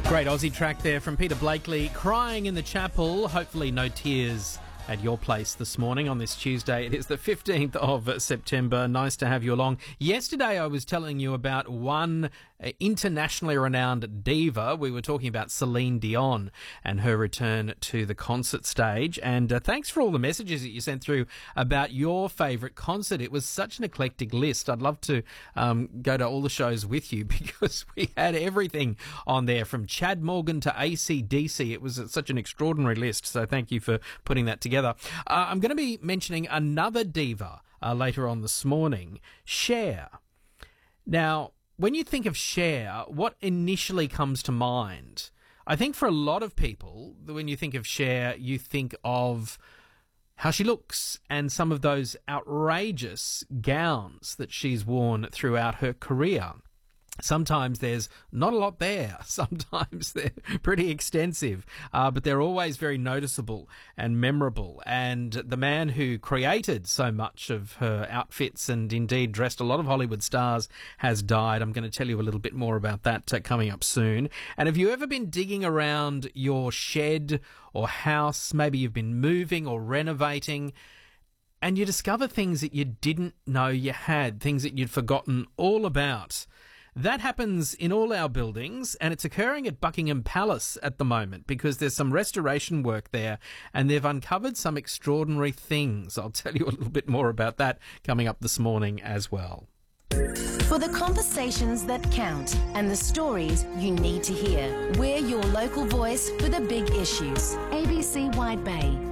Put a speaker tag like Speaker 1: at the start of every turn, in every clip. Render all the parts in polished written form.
Speaker 1: Great Aussie track there from Peter Blakely, Crying in the Chapel. Hopefully no tears at your place this morning on this Tuesday. It is the 15th of September. Nice to have you along. Yesterday I was telling you about one internationally renowned diva. We were talking about Celine Dion and her return to the concert stage. And thanks for all the messages that you sent through about your favourite concert. It was such an eclectic list. I'd love to go to all the shows with you because we had everything on there from Chad Morgan to AC/DC. It was such an extraordinary list. So thank you for putting that together. I'm going to be mentioning another diva later on this morning, Cher. Now, when you think of Cher, what initially comes to mind? I think for a lot of people, when you think of Cher, you think of how she looks and some of those outrageous gowns that she's worn throughout her career. Sometimes there's not a lot there. Sometimes they're pretty extensive, but they're always very noticeable and memorable. And the man who created so much of her outfits and indeed dressed a lot of Hollywood stars has died. I'm going to tell you a little bit more about that coming up soon. And have you ever been digging around your shed or house? Maybe you've been moving or renovating, and you discover things that you didn't know you had, things that you'd forgotten all about. That happens in all our buildings, and it's occurring at Buckingham Palace at the moment because there's some restoration work there and they've uncovered some extraordinary things. I'll tell you a little bit more about that coming up this morning as well.
Speaker 2: For the conversations that count and the stories you need to hear, we're your local voice for the big issues. ABC Wide Bay.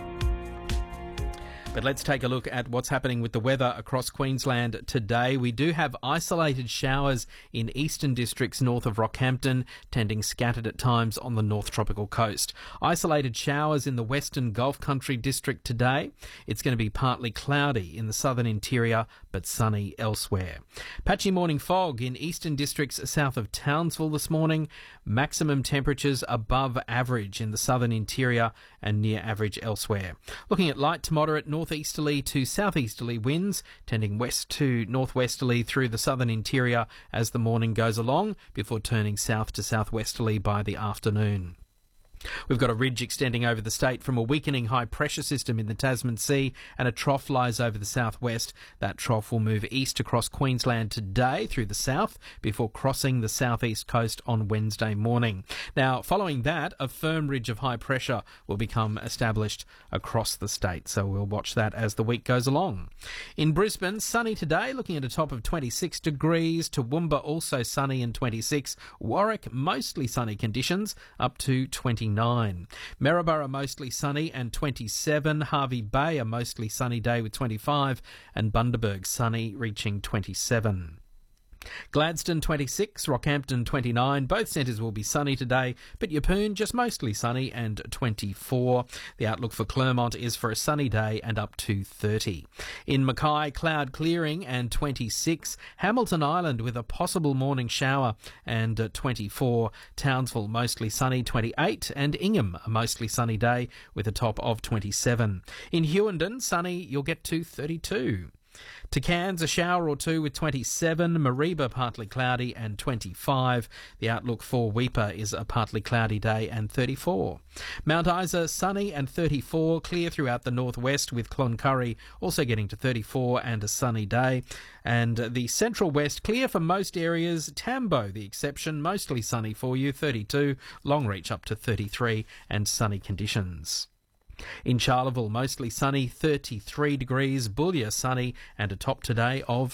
Speaker 1: But let's take a look at what's happening with the weather across Queensland today. We do have isolated showers in eastern districts north of Rockhampton, tending scattered at times on the North Tropical Coast. Isolated showers in the western Gulf Country district today. It's going to be partly cloudy in the southern interior, but sunny elsewhere. Patchy morning fog in eastern districts south of Townsville this morning. Maximum temperatures above average in the southern interior and near average elsewhere. Looking at light to moderate northeasterly to southeasterly winds, tending west to northwesterly through the southern interior as the morning goes along, before turning south to southwesterly by the afternoon. We've got a ridge extending over the state from a weakening high-pressure system in the Tasman Sea, and a trough lies over the southwest. That trough will move east across Queensland today through the south before crossing the southeast coast on Wednesday morning. Now, following that, a firm ridge of high pressure will become established across the state, so we'll watch that as the week goes along. In Brisbane, sunny today, looking at a top of 26 degrees. Toowoomba also sunny and 26. Warwick, mostly sunny conditions, up to 29. Maryborough mostly sunny and 27. Hervey Bay a mostly sunny day with 25, and Bundaberg sunny reaching 27. Gladstone 26, Rockhampton 29. Both centres will be sunny today, but Yeppoon just mostly sunny and 24. The outlook for Clermont is for a sunny day and up to 30. In Mackay, cloud clearing and 26. Hamilton Island with a possible morning shower and 24. Townsville mostly sunny, 28. And Ingham a mostly sunny day with a top of 27. In Hughenden, sunny, you'll get to 32. To Cairns, a shower or two with 27. Mareeba, partly cloudy and 25. The outlook for Weipa is a partly cloudy day and 34. Mount Isa, sunny and 34. Clear throughout the northwest with Cloncurry also getting to 34 and a sunny day. And the central west, clear for most areas. Tambo, the exception, mostly sunny for you, 32. Longreach up to 33 and sunny conditions. In Charleville, mostly sunny, 33 degrees. Boulia, sunny and a top today of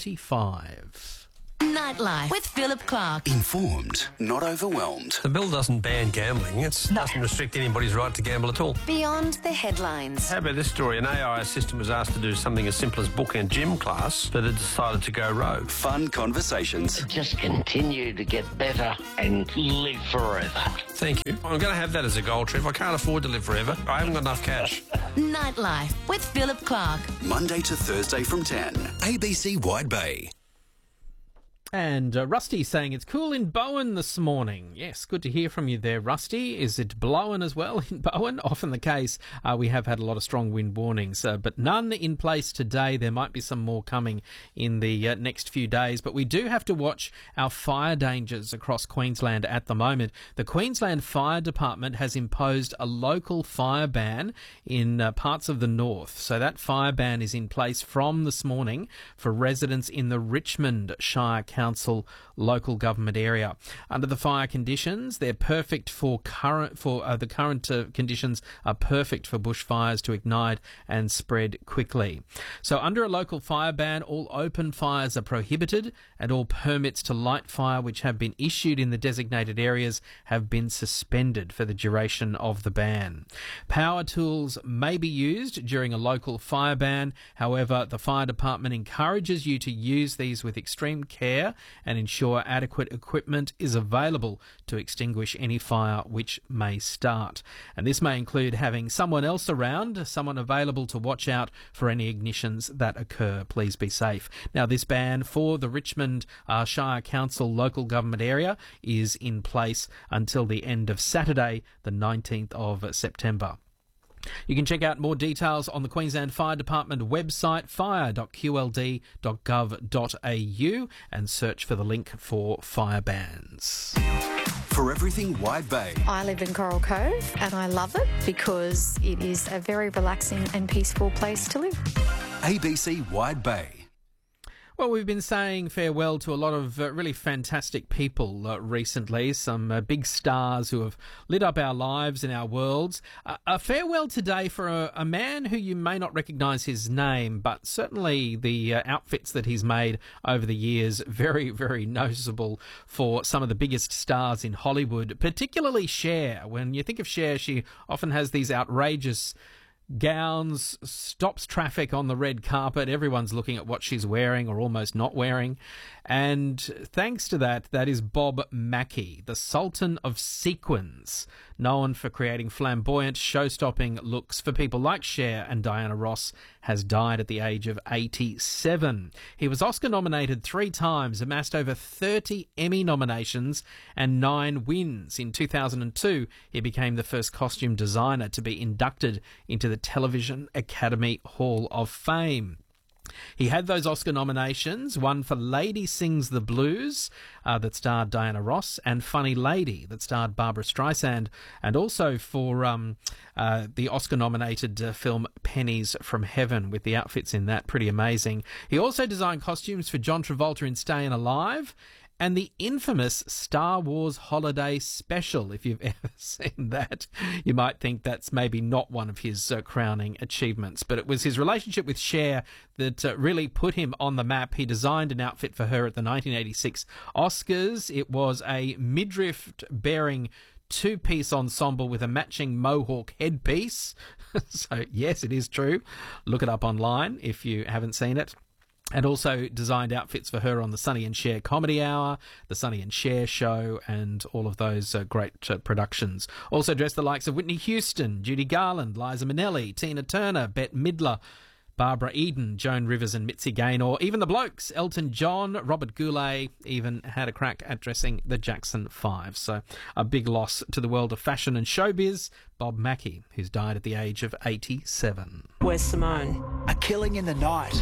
Speaker 1: 35.
Speaker 2: Nightlife with Philip Clark.
Speaker 3: Informed, not overwhelmed.
Speaker 4: The bill doesn't ban gambling. It doesn't restrict anybody's right to gamble at all.
Speaker 2: Beyond the headlines.
Speaker 4: How about this story? An AI assistant was asked to do something as simple as book a gym class, but it decided to go rogue.
Speaker 3: Fun conversations.
Speaker 5: Just continue to get better and live forever.
Speaker 4: Thank you. I'm going to have that as a goal, Trev. I can't afford to live forever. I haven't got enough cash.
Speaker 2: Nightlife with Philip Clark.
Speaker 3: Monday to Thursday from 10. ABC Wide Bay.
Speaker 1: And Rusty saying it's cool in Bowen this morning. Yes, good to hear from you there, Rusty. Is it blowing as well in Bowen? Often the case. We have had a lot of strong wind warnings, but none in place today. There might be some more coming in the next few days, but we do have to watch our fire dangers across Queensland at the moment. The Queensland Fire Department has imposed a local fire ban in parts of the north. So that fire ban is in place from this morning for residents in the Richmond Shire Council local government area. Under the fire conditions, they're perfect for the current conditions are perfect for bushfires to ignite and spread quickly. So under a local fire ban, all open fires are prohibited and all permits to light fire which have been issued in the designated areas have been suspended for the duration of the ban. Power tools may be used during a local fire ban. However, the fire department encourages you to use these with extreme care and ensure adequate equipment is available to extinguish any fire which may start. And this may include having someone else around, someone available to watch out for any ignitions that occur. Please be safe. Now, this ban for the Richmond Shire Council local government area is in place until the end of Saturday, the 19th of September. You can check out more details on the Queensland Fire Department website, fire.qld.gov.au, and search for the link for fire bans.
Speaker 3: For everything Wide Bay.
Speaker 6: I live in Coral Cove and I love it because it is a very relaxing and peaceful place to live.
Speaker 3: ABC Wide Bay.
Speaker 1: Well, we've been saying farewell to a lot of really fantastic people recently, some big stars who have lit up our lives and our worlds. A farewell today for a man who you may not recognise his name, but certainly the outfits that he's made over the years, very, very noticeable for some of the biggest stars in Hollywood, particularly Cher. When you think of Cher, she often has these outrageous gowns, stops traffic on the red carpet. Everyone's looking at what she's wearing or almost not wearing. And thanks to that is Bob Mackie, the Sultan of Sequins, known for creating flamboyant, show-stopping looks for people like Cher and Diana Ross, has died at the age of 87. He was Oscar nominated 3 times, amassed over 30 Emmy nominations and 9 wins. In 2002, he became the first costume designer to be inducted into the Television Academy Hall of Fame. He had those Oscar nominations, one for Lady Sings the Blues, that starred Diana Ross, and Funny Lady, that starred Barbara Streisand, and also for the Oscar-nominated film Pennies from Heaven, with the outfits in that pretty amazing. He also designed costumes for John Travolta in Staying Alive, and the infamous Star Wars Holiday Special. If you've ever seen that, you might think that's maybe not one of his crowning achievements, but it was his relationship with Cher that really put him on the map. He designed an outfit for her at the 1986 Oscars. It was a midriff-bearing 2-piece ensemble with a matching mohawk headpiece. So, yes, it is true. Look it up online if you haven't seen it. And also designed outfits for her on the Sonny and Cher Comedy Hour, the Sonny and Cher Show, and all of those great productions. Also dressed the likes of Whitney Houston, Judy Garland, Liza Minnelli, Tina Turner, Bette Midler, Barbara Eden, Joan Rivers and Mitzi Gaynor, even the blokes, Elton John, Robert Goulet, even had a crack at dressing the Jackson 5. So a big loss to the world of fashion and showbiz, Bob Mackie, who's died at the age of 87.
Speaker 7: Where's Simone?
Speaker 8: A killing in the night.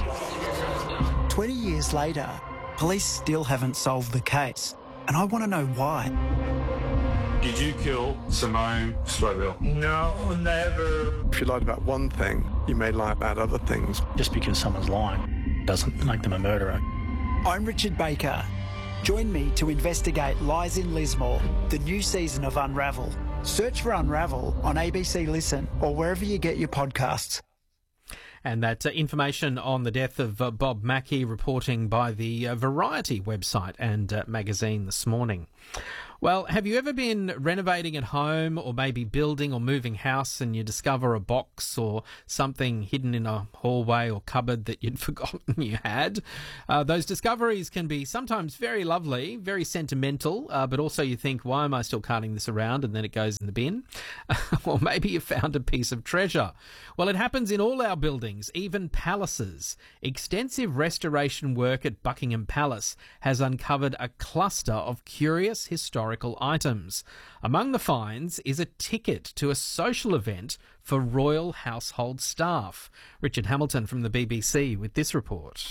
Speaker 8: 20 years later, police still haven't solved the case, and I want to know why.
Speaker 9: Did you kill Simone Slowell?
Speaker 10: No, never.
Speaker 11: If you lied about one thing, you may lie about other things.
Speaker 12: Just because someone's lying doesn't make them a murderer.
Speaker 8: I'm Richard Baker. Join me to investigate Lies in Lismore, the new season of Unravel. Search for Unravel on ABC Listen or wherever you get your podcasts.
Speaker 1: And that information on the death of Bob Mackie, reporting by the Variety website and magazine this morning. Well, have you ever been renovating at home or maybe building or moving house and you discover a box or something hidden in a hallway or cupboard that you'd forgotten you had? Those discoveries can be sometimes very lovely, very sentimental, but also you think, why am I still carting this around? And then it goes in the bin. Or maybe you found a piece of treasure. Well, it happens in all our buildings, even palaces. Extensive restoration work at Buckingham Palace has uncovered a cluster of curious historical items. Among the finds is a ticket to a social event for royal household staff. Richard Hamilton from the BBC with this report.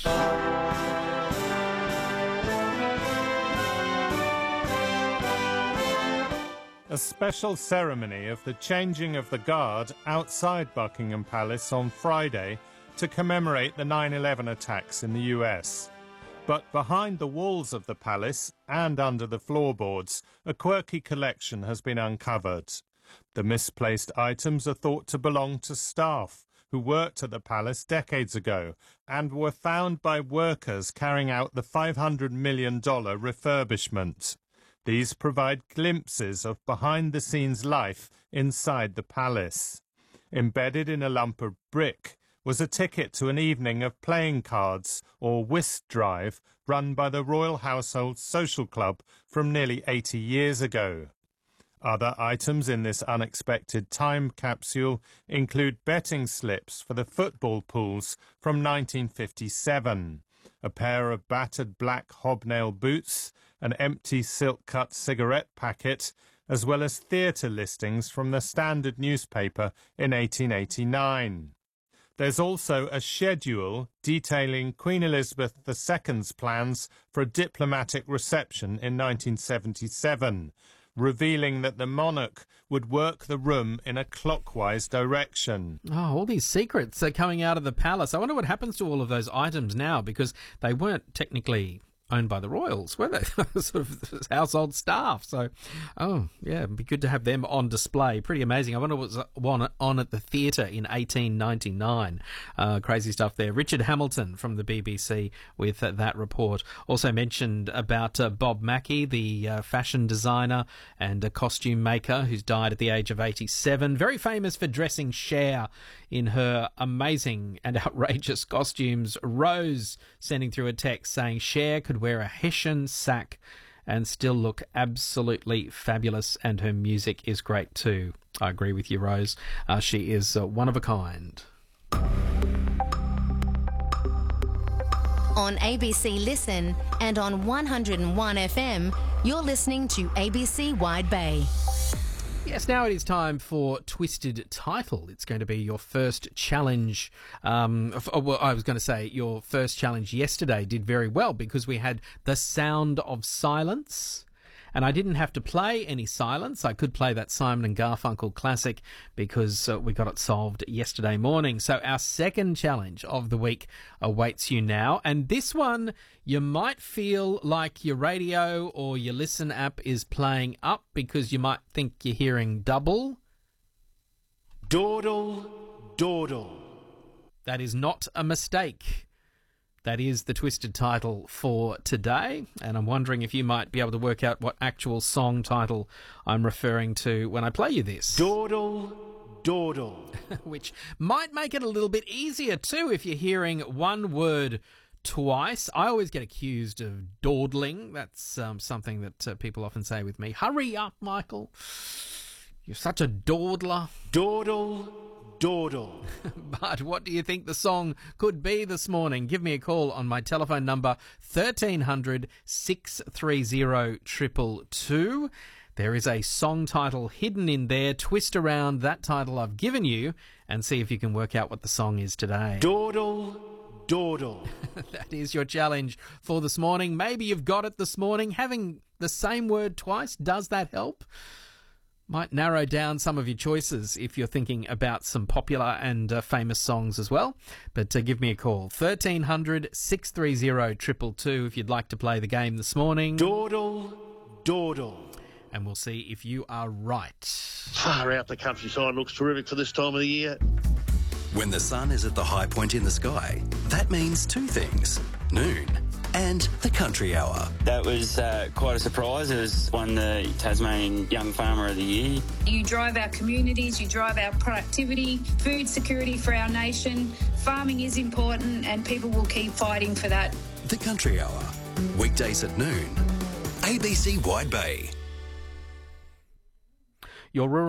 Speaker 7: A special ceremony of the changing of the guard outside Buckingham Palace on Friday to commemorate the 9/11 attacks in the US. But behind the walls of the palace and under the floorboards, a quirky collection has been uncovered. The misplaced items are thought to belong to staff who worked at the palace decades ago and were found by workers carrying out the $500 million refurbishment. These provide glimpses of behind-the-scenes life inside the palace. Embedded in a lump of brick was a ticket to an evening of playing cards or whist drive run by the Royal Household Social Club from nearly 80 years ago. Other items in this unexpected time capsule include betting slips for the football pools from 1957, a pair of battered black hobnail boots, an empty silk-cut cigarette packet, as well as theatre listings from the Standard newspaper in 1889. There's also a schedule detailing Queen Elizabeth II's plans for a diplomatic reception in 1977, revealing that the monarch would work the room in a clockwise direction.
Speaker 1: Oh, all these secrets are coming out of the palace. I wonder what happens to all of those items now, because they weren't technically owned by the royals, were they? Sort of household staff. So, oh, yeah, it'd be good to have them on display. Pretty amazing. I wonder what was on at the theatre in 1899. Crazy stuff there. Richard Hamilton from the BBC with that report. Also mentioned about Bob Mackie, the fashion designer and a costume maker who's died at the age of 87. Very famous for dressing Cher in her amazing and outrageous costumes. Rose sending through a text saying Cher could wear a Hessian sack and still look absolutely fabulous, and her music is great too. I agree with you, Rose. She is one of a kind.
Speaker 2: On ABC Listen and on 101 FM, you're listening to ABC Wide Bay.
Speaker 1: Yes, now it is time for Twisted Title. It's going to be your first challenge. Well, I was going to say your first challenge yesterday did very well because we had the sound of silence. And I didn't have to play any silence. I could play that Simon and Garfunkel classic because we got it solved yesterday morning. So our second challenge of the week awaits you now. And this one, you might feel like your radio or your Listen app is playing up because you might think you're hearing double.
Speaker 13: Dawdle, dawdle.
Speaker 1: That is not a mistake. That is the Twisted Title for today, and I'm wondering if you might be able to work out what actual song title I'm referring to when I play you this.
Speaker 13: Dawdle, dawdle.
Speaker 1: Which might make it a little bit easier too if you're hearing one word twice. I always get accused of dawdling. That's something that people often say with me. Hurry up, Michael. You're such a dawdler.
Speaker 13: Dawdle, dawdle.
Speaker 1: But what do you think the song could be this morning? Give me a call on my telephone number 1300 630 222. There is a song title hidden in there. Twist around that title I've given you and see if you can work out what the song is today.
Speaker 13: Dawdle, dawdle.
Speaker 1: That is your challenge for this morning. Maybe you've got it this morning. Having the same word twice, does that help? Might narrow down some of your choices if you're thinking about some popular and famous songs as well. But give me a call, 1300 630 222 if you'd like to play the game this morning.
Speaker 13: Dawdle, dawdle.
Speaker 1: And we'll see if you are right.
Speaker 14: Far out, the countryside looks terrific for this time of the year.
Speaker 3: When the sun is at the high point in the sky, that means two things. Noon and the Country Hour.
Speaker 15: That was quite a surprise. It was won the Tasmanian Young Farmer of the Year.
Speaker 16: You drive our communities, you drive our productivity, food security for our nation. Farming is important and people will keep fighting for that.
Speaker 3: The Country Hour, weekdays at noon, ABC Wide Bay.
Speaker 1: Your rural